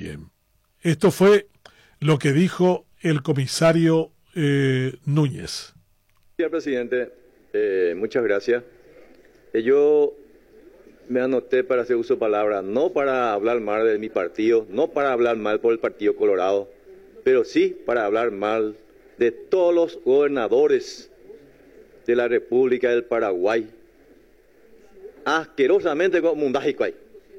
bien. Esto fue lo que dijo el comisario Núñez. Señor presidente, muchas gracias. Yo me anoté para hacer uso de palabras, no para hablar mal de mi partido, no para hablar mal por el Partido Colorado, pero sí para hablar mal de todos los gobernadores de la República del Paraguay. Asquerosamente como Mundajicuay.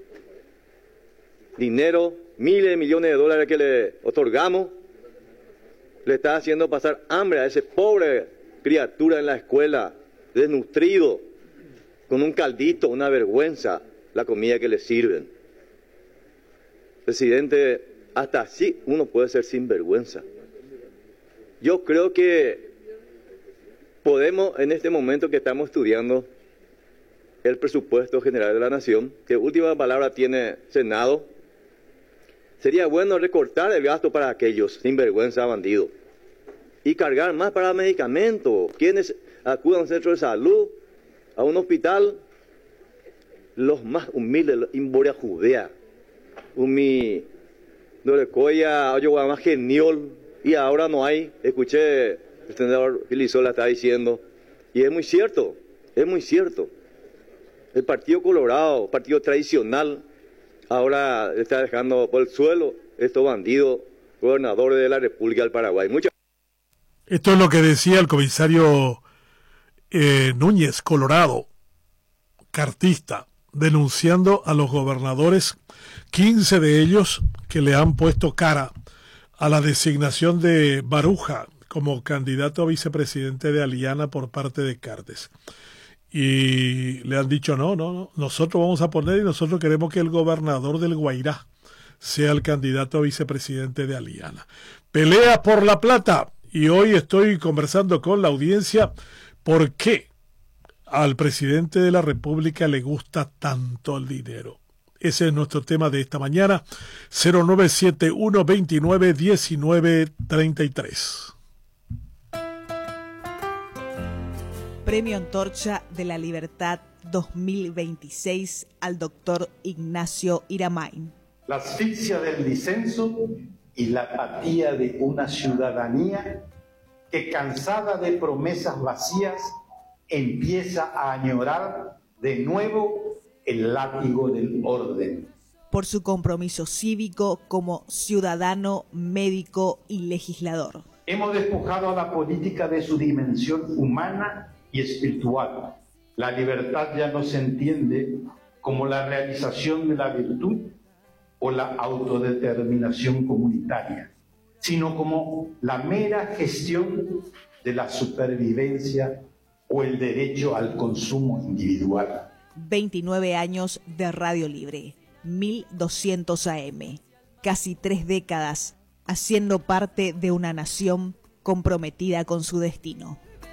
Dinero, miles de millones de dólares que le otorgamos, le está haciendo pasar hambre a ese pobre criatura en la escuela, desnutrido, con un caldito, una vergüenza, la comida que le sirven. Presidente, hasta así uno puede ser sinvergüenza. Yo creo que podemos, en este momento que estamos estudiando el presupuesto general de la Nación, que última palabra tiene Senado, sería bueno recortar el gasto para aquellos sinvergüenza bandidos y cargar más para medicamentos. Quienes acudan a un centro de salud, a un hospital, los más humildes, Imboria Judea, Umi, Dolecoya, Oyoguamá, Geniol, y ahora no hay. Escuché, el senador Filisola está diciendo, y es muy cierto, es muy cierto. El Partido Colorado, partido tradicional, ahora está dejando por el suelo estos bandidos gobernadores de la República del Paraguay. Esto es lo que decía el comisario Núñez, Colorado, cartista, denunciando a los gobernadores, 15 de ellos que le han puesto cara a la designación de Baruja como candidato a vicepresidente de Aliana por parte de Cartes. Y le han dicho, no, nosotros vamos a poner y nosotros queremos que el gobernador del Guairá sea el candidato a vicepresidente de Aliana. Pelea por la plata. Y hoy estoy conversando con la audiencia por qué al presidente de la República le gusta tanto el dinero. Ese es nuestro tema de esta mañana. 0971-29-1933. Premio Antorcha de la Libertad 2026 al doctor Ignacio Iramain. La asfixia del disenso y la apatía de una ciudadanía que, cansada de promesas vacías, empieza a añorar de nuevo el látigo del orden. Por su compromiso cívico como ciudadano, médico y legislador. Hemos despojado a la política de su dimensión humana y espiritual. La libertad ya no se entiende como la realización de la virtud o la autodeterminación comunitaria, sino como la mera gestión de la supervivencia o el derecho al consumo individual. 29 años de Radio Libre, 1200 AM, casi 3 décadas haciendo parte de una nación comprometida con su destino.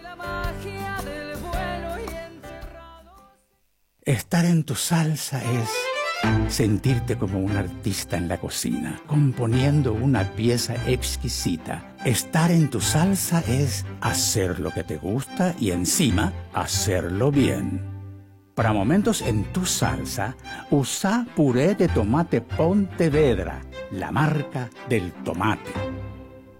Estar en tu salsa es sentirte como un artista en la cocina, componiendo una pieza exquisita. Estar en tu salsa es hacer lo que te gusta y encima hacerlo bien. Para momentos en tu salsa, usa puré de tomate Pontevedra, la marca del tomate.